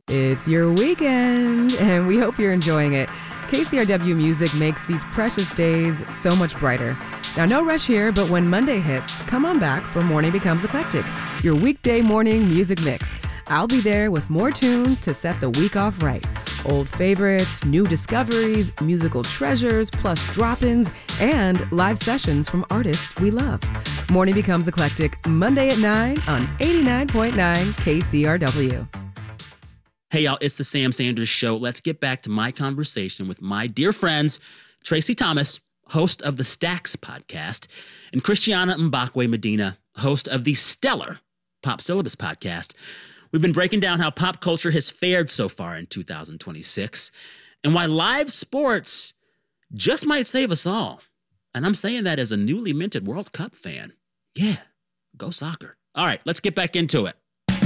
It's your weekend, and we hope you're enjoying it. KCRW Music makes these precious days so much brighter. Now, no rush here, but when Monday hits, come on back for Morning Becomes Eclectic, your weekday morning music mix. I'll be there with more tunes to set the week off right. Old favorites, new discoveries, musical treasures, plus drop-ins, and live sessions from artists we love. Morning Becomes Eclectic, Monday at 9 on 89.9 KCRW. Hey, y'all, it's the Sam Sanders Show. Let's get back to my conversation with my dear friends, Tracy Thomas, host of the Stacks podcast, and Christiana Mbakwe Medina, host of the stellar Pop Syllabus podcast. We've been breaking down how pop culture has fared so far in 2026 and why live sports just might save us all. And I'm saying that as a newly minted World Cup fan. Yeah, go soccer. All right, let's get back into it.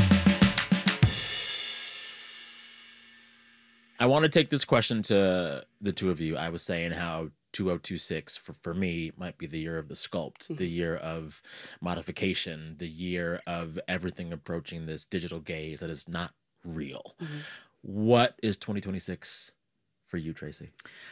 I want to take this question to the two of you. I was saying how 2026 for me might be the year of the sculpt, the year of modification, the year of everything approaching this digital gaze that is not real. What is 2026 for you, Tracy?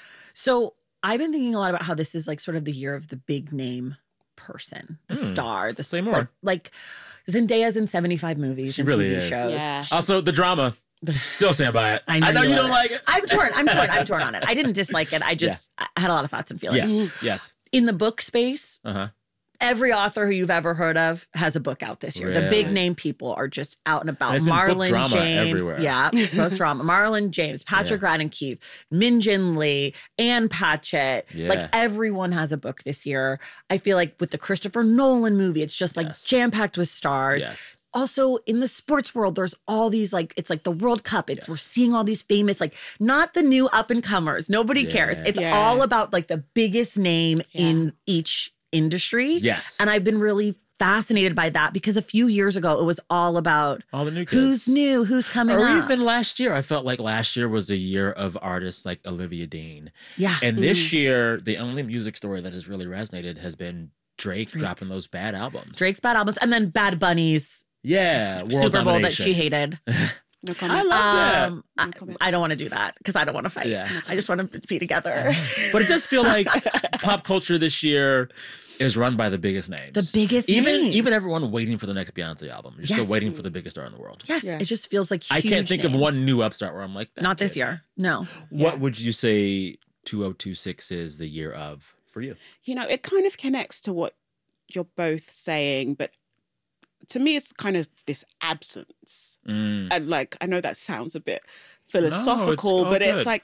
So I've been thinking a lot about how this is like sort of the year of the big name person, the star, the Say more. like Zendaya's in 75 movies She and really TV is. shows. Yeah. Also, the drama. Still stand by it. I know you don't like it. I'm torn on it. I didn't dislike it. I just I had a lot of thoughts and feelings. Yes. In the book space, Uh-huh. every author who you've ever heard of has a book out this year. The big name people are just out and about. And it's been book Marlon drama James. everywhere. Yeah, book drama. Marlon James, Patrick Radden Keefe, Min Jin Lee, Ann Patchett. Yeah. Like everyone has a book this year. I feel like with the Christopher Nolan movie, it's just like jam-packed with stars. Yes. Also, in the sports world, there's all these, like, it's like the World Cup. We're seeing all these famous, like, not the new up-and-comers. Nobody cares. It's all about, like, the biggest name in each industry. Yes. And I've been really fascinated by that because a few years ago, it was all about all the new kids. Who's new, who's coming or up. even last year. I felt like last year was a year of artists like Olivia Dean. Yeah. And this year, the only music story that has really resonated has been Drake dropping those bad albums. Drake's bad albums. And then Bad Bunny's World Super Bowl that domination. she hated. No comment. I love that. I don't want to do that because I don't want to fight. Yeah. I just want to be together. But it does feel like pop culture this year is run by the biggest names. The biggest names. Even everyone waiting for the next Beyonce album. You're still waiting for the biggest star in the world. Yes, it just feels like huge I can't think names. of one new upstart where I'm like, that Not this kid. year. No. What would you say 2026 is the year of for you? You know, it kind of connects to what you're both saying, but to me, it's kind of this absence. And like, I know that sounds a bit philosophical, but it's like,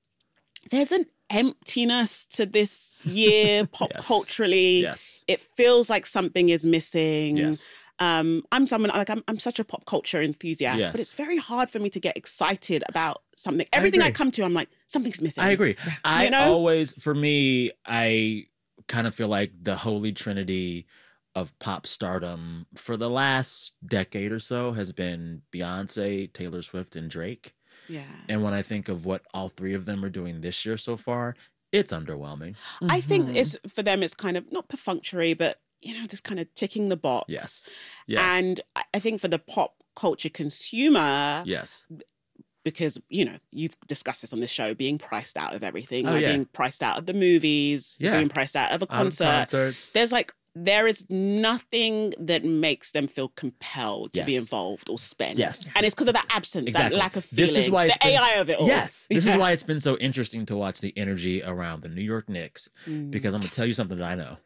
there's an emptiness to this year pop culturally. Yes. It feels like something is missing. Yes. I'm someone like I'm such a pop culture enthusiast, Yes. but it's very hard for me to get excited about something. Everything I agree. come to, I'm like, something's missing. I agree. I know? always, for me, I kind of feel like the holy trinity of pop stardom for the last decade or so has been Beyonce, Taylor Swift, and Drake. Yeah. And when I think of what all three of them are doing this year so far, it's underwhelming. I think it's for them, it's kind of not perfunctory, but you know, just kind of ticking the box. Yes. And I think for the pop culture consumer, Yes. because, you know, you've discussed this on this show, being priced out of everything, Oh, like yeah. being priced out of the movies, being priced out of a concert. Concerts. There is nothing that makes them feel compelled to be Yes. involved or spend. Yes. And it's because of that absence, Exactly. that lack of feeling, This is why the it's been- AI of it all. Yes. This is why it's been so interesting to watch the energy around the New York Knicks. Because I'm going to tell you something that I know.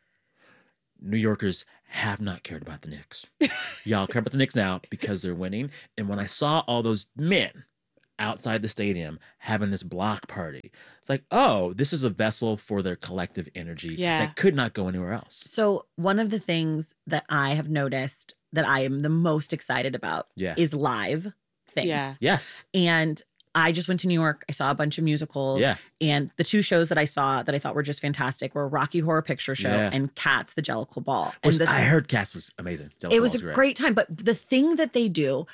New Yorkers have not cared about the Knicks. Y'all care about the Knicks now because they're winning. And when I saw all those men outside the stadium having this block party, it's like, oh, this is a vessel for their collective energy that could not go anywhere else. So one of the things that I have noticed that I am the most excited about is live things. Yeah. Yes. And I just went to New York. I saw a bunch of musicals. Yeah. And the two shows that I saw that I thought were just fantastic were Rocky Horror Picture Show and Cats, the Jellicle Ball. Which And I heard Cass was amazing. it was a great time. But the thing that they do,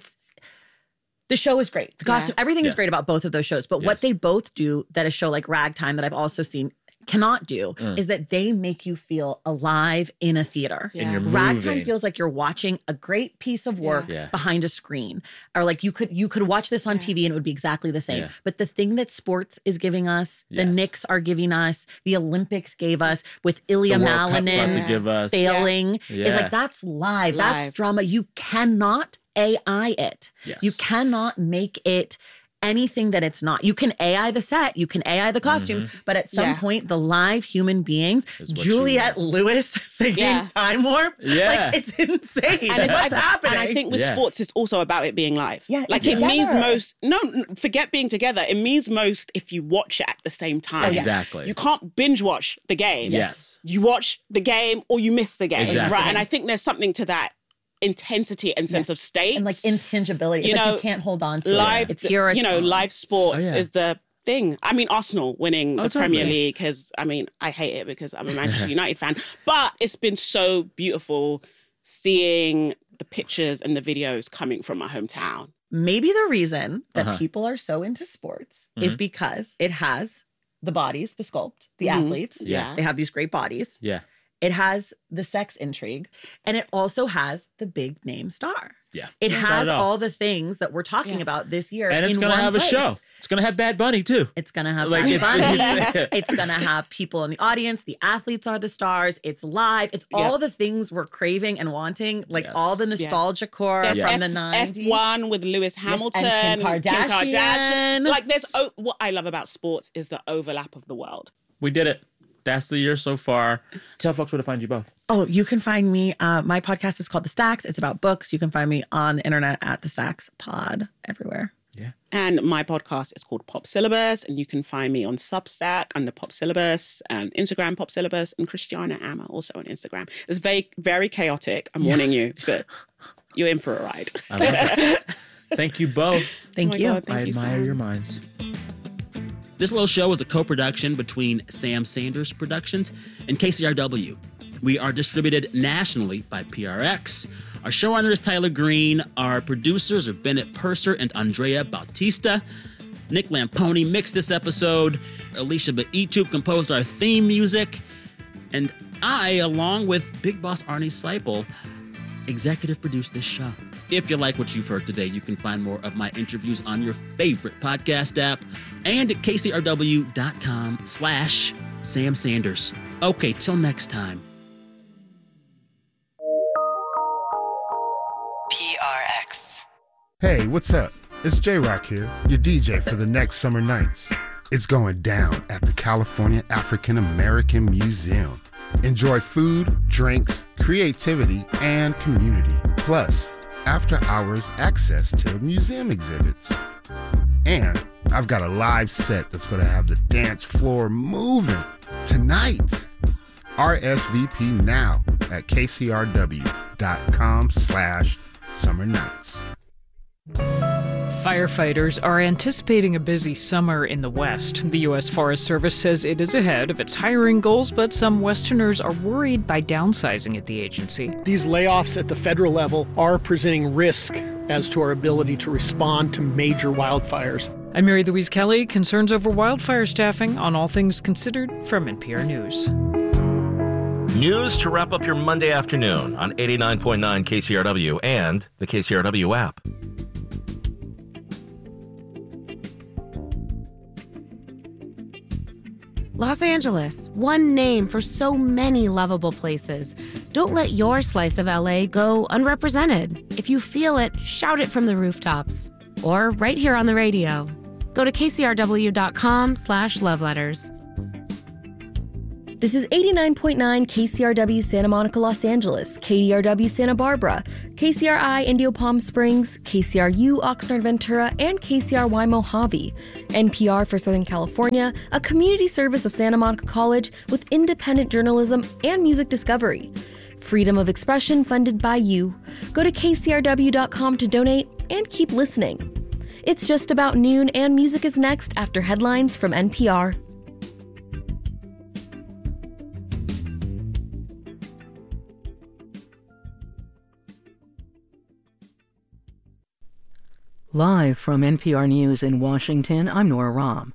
the show is great. The costume, everything is great about both of those shows. But what they both do that a show like Ragtime that I've also seen cannot do is that they make you feel alive in a theater. And you're Ragtime moving. feels like you're watching a great piece of work behind a screen. Or like you could watch this on TV and it would be exactly the same. Yeah. But the thing that sports is giving us, the Knicks are giving us, the Olympics gave us with Ilya The World Cup's about to Malinin give us. failing. Yeah. Is like that's live. That's drama. You cannot AI it. Yes. You cannot make it anything that it's not. You can AI the set, you can AI the costumes, but at some point, the live human beings, Is what Juliette Lewis singing Time Warp, like it's insane. And What's happening? And I think with sports, it's also about it being live. Yeah, like it means most. No, forget being together. It means most if you watch it at the same time. Exactly. You can't binge watch the game. Yes. You watch the game or you miss the game. Exactly. Right. And I think there's something to that intensity and sense of stakes and like intangibility. It's like you can't hold on to live. it. It's here. It's gone. Live sports is the thing. I mean, Arsenal winning the Premier League has, I mean, I hate it because I'm a Manchester United fan, but it's been so beautiful seeing the pictures and the videos coming from my hometown. Maybe the reason that people are so into sports is because it has the bodies, the sculpt, the athletes. Yeah. They have these great bodies. Yeah. It has the sex intrigue, and it also has the big name star. Yeah. It has all the things that we're talking about this year. And it's going to have a show. It's going to have Bad Bunny, too. It's going to have Like, Bad Bunny. It's going to have people in the audience. The athletes are the stars. It's live. It's all the things we're craving and wanting, like all the nostalgia core There's from the 90s. F1 with Lewis Hamilton, and Kim Kardashian. Like what I love about sports is the overlap of the world. We did it. That's the year so far. Tell folks where to find you both. Oh, you can find me. My podcast is called The Stacks. It's about books. You can find me on the internet at The Stacks Pod everywhere. Yeah. And my podcast is called Pop Syllabus, and you can find me on Substack under Pop Syllabus and Instagram Pop Syllabus, and Christiana Amma also on Instagram. It's very, very chaotic. I'm warning you, but you're in for a ride. I love it. Thank you both. Thank you. God, thank I you, admire Sam. your minds. This little show is a co-production between Sam Sanders Productions and KCRW. We are distributed nationally by PRX. Our showrunner is Tyler Green. Our producers are Bennett Purser and Andrea Bautista. Nick Lamponi mixed this episode. Alicia Baitu composed our theme music. And I, along with Big Boss Arnie Seipel, executive produced this show. If you like what you've heard today, you can find more of my interviews on your favorite podcast app and at kcrw.com/Sam Sanders. Okay, till next time. PRX. Hey, what's up? It's J-Rock here, your DJ for the next summer nights. It's going down at the California African American Museum. Enjoy food, drinks, creativity, and community. Plus, after-hours access to museum exhibits. And I've got a live set that's going to have the dance floor moving tonight. RSVP now at kcrw.com/summer nights. Firefighters are anticipating a busy summer in the West. The U.S. Forest Service says it is ahead of its hiring goals, but some Westerners are worried by downsizing at the agency. These layoffs at the federal level are presenting risk as to our ability to respond to major wildfires. I'm Mary Louise Kelly. Concerns over wildfire staffing on All Things Considered from NPR News. News to wrap up your Monday afternoon on 89.9 KCRW and the KCRW app. Los Angeles, one name for so many lovable places. Don't let your slice of LA go unrepresented. If you feel it, shout it from the rooftops. Or right here on the radio. Go to kcrw.com/loveletters. This is 89.9 KCRW Santa Monica, Los Angeles, KDRW Santa Barbara, KCRI Indio Palm Springs, KCRU Oxnard Ventura, and KCRY Mojave. NPR for Southern California, a community service of Santa Monica College with independent journalism and music discovery. Freedom of expression funded by you. Go to kcrw.com to donate and keep listening. It's just about noon, and music is next after headlines from NPR. Live from NPR News in Washington, I'm Nora Rahm.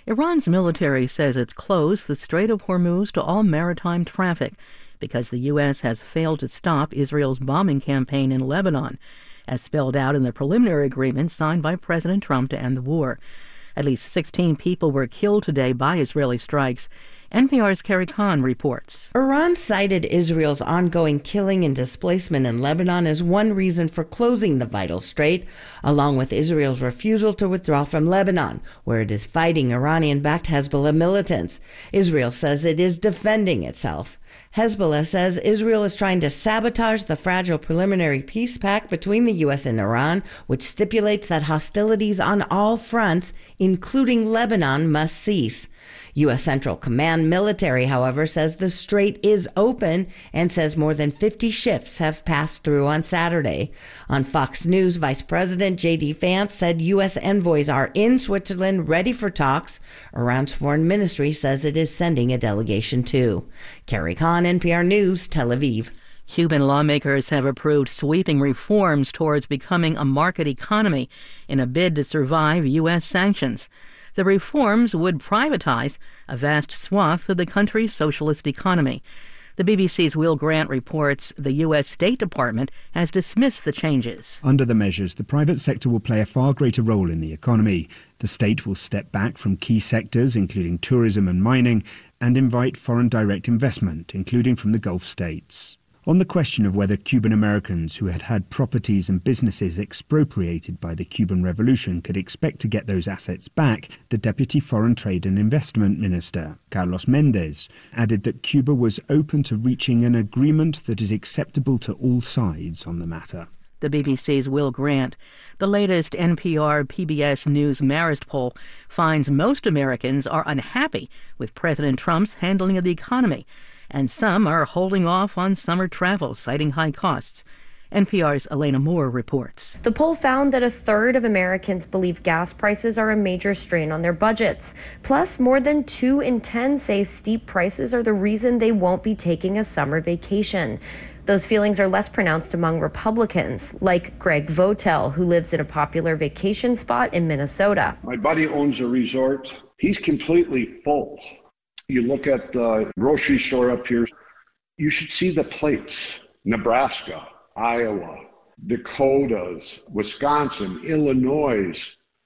Iran's military says it's closed the Strait of Hormuz to all maritime traffic because the U.S. has failed to stop Israel's bombing campaign in Lebanon, as spelled out in the preliminary agreement signed by President Trump to end the war. At least 16 people were killed today by Israeli strikes. NPR's Carrie Khan reports. Iran cited Israel's ongoing killing and displacement in Lebanon as one reason for closing the vital strait, along with Israel's refusal to withdraw from Lebanon, where it is fighting Iranian-backed Hezbollah militants. Israel says it is defending itself. Hezbollah says Israel is trying to sabotage the fragile preliminary peace pact between the U.S. and Iran, which stipulates that hostilities on all fronts, including Lebanon, must cease. U.S. Central Command military, however, says the strait is open and says more than 50 ships have passed through on Saturday. On Fox News, Vice President J.D. Vance said U.S. envoys are in Switzerland ready for talks. Iran's foreign ministry says it is sending a delegation too. Carrie Khan, NPR News, Tel Aviv. Cuban lawmakers have approved sweeping reforms towards becoming a market economy in a bid to survive U.S. sanctions. The reforms would privatize a vast swath of the country's socialist economy. The BBC's Will Grant reports the U.S. State Department has dismissed the changes. Under the measures, the private sector will play a far greater role in the economy. The state will step back from key sectors, including tourism and mining, and invite foreign direct investment, including from the Gulf states. On the question of whether Cuban Americans who had had properties and businesses expropriated by the Cuban Revolution could expect to get those assets back, the Deputy Foreign Trade and Investment Minister, Carlos Mendez, added that Cuba was open to reaching an agreement that is acceptable to all sides on the matter. The BBC's Will Grant. The latest NPR PBS News Marist poll finds most Americans are unhappy with President Trump's handling of the economy, and some are holding off on summer travel, citing high costs. NPR's Elena Moore reports. The poll found that a third of Americans believe gas prices are a major strain on their budgets. Plus, more than 2 in 10 say steep prices are the reason they won't be taking a summer vacation. Those feelings are less pronounced among Republicans, like Greg Votel, who lives in a popular vacation spot in Minnesota. My buddy owns a resort. He's completely full. You look at the grocery store up here, you should see the plates. Nebraska, Iowa, Dakotas, Wisconsin, Illinois.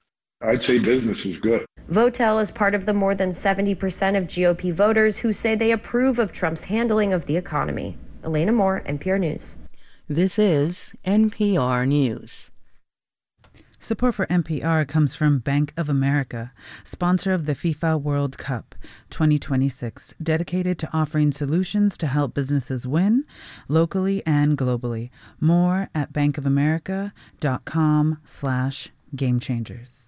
I'd say business is good. Votel is part of the more than 70% of GOP voters who say they approve of Trump's handling of the economy. Elena Moore, NPR News. This is NPR News. Support for NPR comes from Bank of America, sponsor of the FIFA World Cup 2026, dedicated to offering solutions to help businesses win locally and globally. More at bankofamerica.com/gamechangers.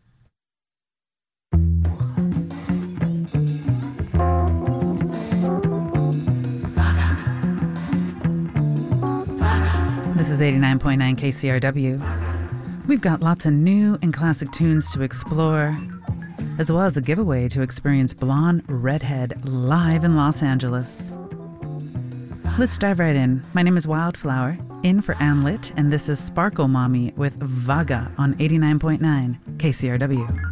This is 89.9 KCRW. We've got lots of new and classic tunes to explore, as well as a giveaway to experience Blonde Redhead live in Los Angeles. Let's dive right in. My name is Wildflower, in for Ann Litt, and this is Sparkle Mommy with Vaga on 89.9 KCRW.